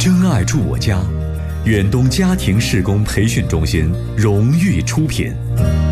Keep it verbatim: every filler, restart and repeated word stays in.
真爱住我家，远东家庭事工培训中心荣誉出品。